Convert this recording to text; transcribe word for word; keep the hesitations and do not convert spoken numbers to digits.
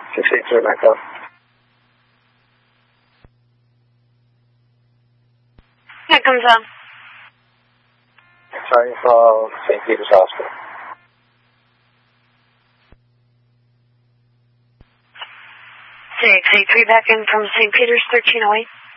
six eight zero Echo. That comes up. Sorry, from Saint Peter's Hospital. six eight three back in from Saint Peter's, thirteen oh eight.